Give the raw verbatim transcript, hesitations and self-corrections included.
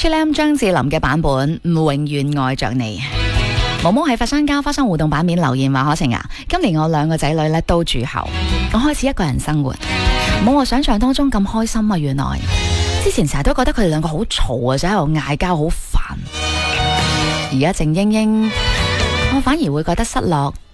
H L M 張智霖嘅版本《永遠愛着你》。毛毛喺佛山交花生互動版面留言話：可晴啊，今年我兩個仔女咧都住校，我開始一個人生活，冇我想象當中咁開心啊！原來之前成日都覺得佢哋兩個好嘈啊，就喺度嗌交，好煩。而家靜英英，我反而會覺得失落